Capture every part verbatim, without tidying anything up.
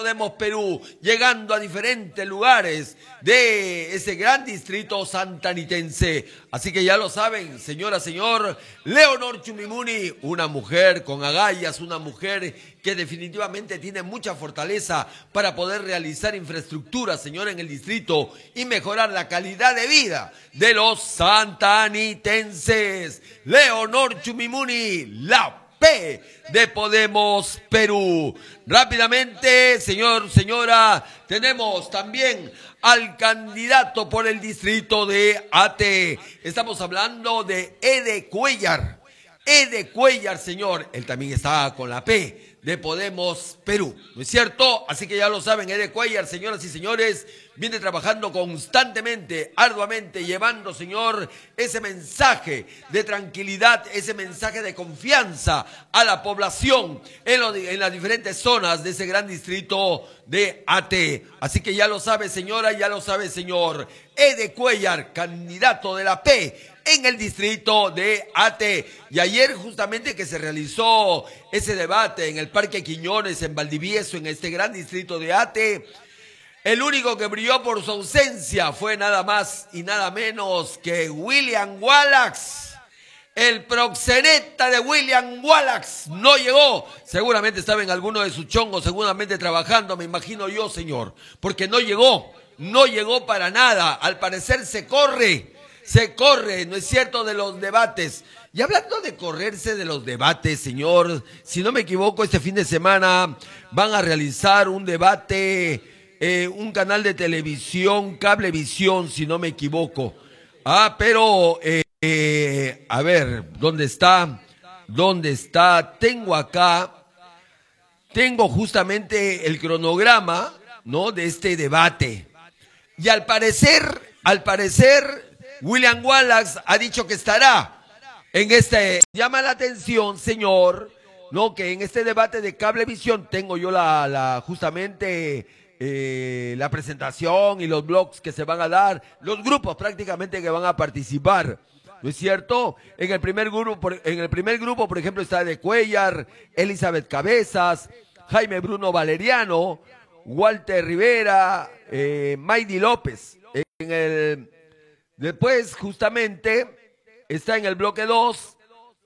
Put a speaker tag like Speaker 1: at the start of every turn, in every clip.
Speaker 1: Podemos Perú, llegando a diferentes lugares de ese gran distrito santanitense. Así que ya lo saben, señora, señor, Leonor Chumimuni, una mujer con agallas, una mujer que definitivamente tiene mucha fortaleza para poder realizar infraestructura, señora, en el distrito y mejorar la calidad de vida de los santanitenses. Leonor Chumimuni, la P de Podemos Perú. Rápidamente, señor, señora, tenemos también al candidato por el distrito de Ate. Estamos hablando de Ede Cuellar. Ede Cuellar, señor, él también está con la P de Podemos Perú, ¿no es cierto? Así que ya lo saben, Ede Cuellar, señoras y señores, viene trabajando constantemente, arduamente, llevando, señor, ese mensaje de tranquilidad, ese mensaje de confianza a la población en, lo, en las diferentes zonas de ese gran distrito de Ate. Así que ya lo sabe, señora, ya lo sabe, señor. Ede Cuellar, candidato de la P en el distrito de Ate. Y ayer justamente que se realizó ese debate en el Parque Quiñones, en Valdivieso, en este gran distrito de Ate, el único que brilló por su ausencia fue nada más y nada menos que William Wallace. El proxeneta de William Wallace no llegó. Seguramente estaba en alguno de sus chongos, seguramente trabajando, me imagino yo, señor. Porque no llegó, no llegó para nada. Al parecer se corre, se corre, ¿no es cierto?, de los debates. Y hablando de correrse de los debates, señor, si no me equivoco, este fin de semana van a realizar un debate... Eh, un canal de televisión, Cablevisión, si no me equivoco. Ah, pero, eh, eh, a ver, ¿dónde está? ¿Dónde está? Tengo acá, tengo justamente el cronograma, ¿no?, de este debate. Y al parecer, al parecer, William Wallace ha dicho que estará en este... Llama la atención, señor, ¿no?, que en este debate de Cablevisión tengo yo la, la justamente... Eh, la presentación y los blogs que se van a dar, los grupos prácticamente que van a participar, ¿no es cierto? En el primer grupo, en el primer grupo, por ejemplo, está Ede Cuellar, Elizabeth Cabezas, Jaime Bruno Valeriano, Walter Rivera, eh, Maydi López. En el, después, justamente, está en el bloque dos,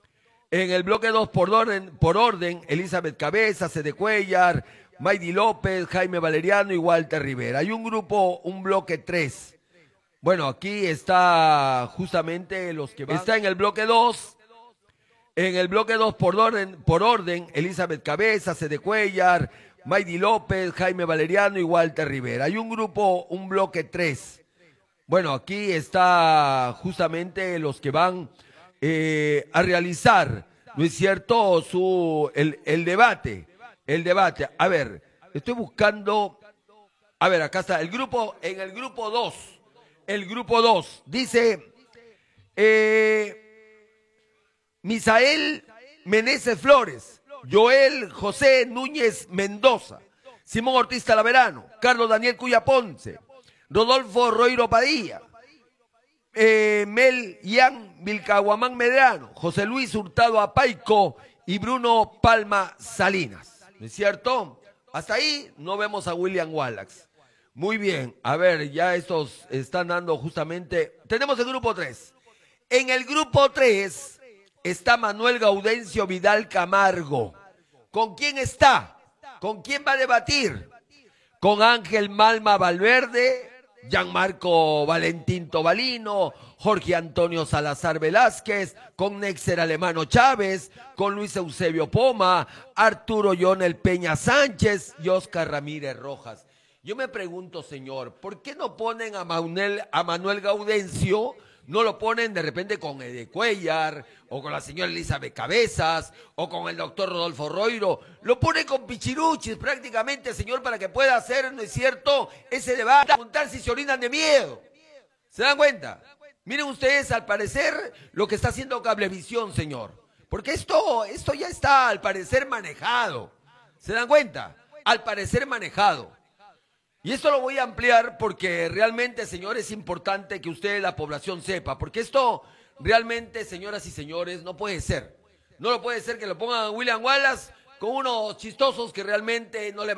Speaker 1: en el bloque dos por orden, por orden, Elizabeth Cabezas, Ede Cuellar, Maydi López, Jaime Valeriano y Walter Rivera. Hay un grupo, un bloque tres. Bueno, aquí está justamente los que van. Está en el bloque dos. En el bloque dos por orden, por orden, Elizabeth Cabezas, Ede Cuellar, Maydi López, Jaime Valeriano y Walter Rivera. Hay un grupo, un bloque tres. Bueno, aquí está justamente los que van eh, a realizar, ¿no es cierto?, su, el, el debate. El debate, a ver, estoy buscando, a ver, acá está, el grupo, en el grupo dos, el grupo dos, dice, eh, Misael Meneses Flores, Joel José Núñez Mendoza, Simón Ortiz Talaverano, Carlos Daniel Cuya Ponce, Rodolfo Roiro Padilla, eh, Mel Ian Vilcahuamán Medrano, José Luis Hurtado Apaico y Bruno Palma Salinas. ¿No es cierto? Hasta ahí no vemos a William Wallace. Muy bien, a ver, ya estos están dando justamente... Tenemos el grupo tres. En el grupo tres está Manuel Gaudencio Vidal Camargo. ¿Con quién está? ¿Con quién va a debatir? Con Ángel Malma Valverde, Gianmarco Valentín Tobalino, Jorge Antonio Salazar Velázquez, con Nexer Alemano Chávez, con Luis Eusebio Poma, Arturo Yonel Peña Sánchez y Oscar Ramírez Rojas. Yo me pregunto, señor, ¿por qué no ponen a Manuel, a Manuel Gaudencio? No lo ponen de repente con Ede Cuellar, o con la señora Elizabeth Cabezas, o con el doctor Rodolfo Roiro. Lo ponen con pichiruchis prácticamente, señor, para que pueda hacer, ¿no es cierto?, ese debate, preguntar si se orinan de miedo. ¿Se dan cuenta? Miren ustedes, al parecer, lo que está haciendo Cablevisión, señor. Porque esto, esto ya está, al parecer, manejado. ¿Se dan cuenta? Al parecer manejado. Y esto lo voy a ampliar porque realmente, señor, es importante que usted, la población, sepa. Porque esto realmente, señoras y señores, no puede ser. No lo puede ser que lo pongan a William Wallace con unos chistosos que realmente no le